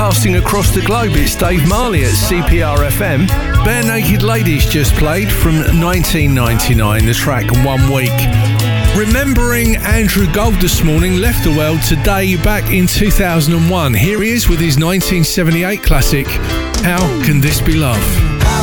broadcasting across the globe. It's Dave Marley at CPR FM. Bare Naked Ladies just played from 1999, the track 1 Week. Remembering Andrew Gold this morning, left the world today back in 2001. Here he is with his 1978 classic, How Can This Be Love?